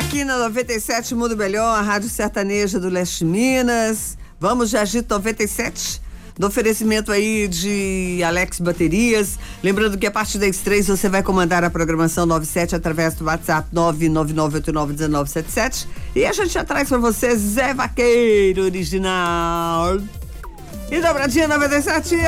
Aqui na 97 Mundo Melhor, a Rádio Sertaneja do Leste Minas. Vamos de Agito 97, do oferecimento aí de Alex Baterias. Lembrando que a partir das 3 você vai comandar a programação 97 através do WhatsApp 999891977. E a gente já traz pra você Zé Vaqueiro original. E dobradinha 97.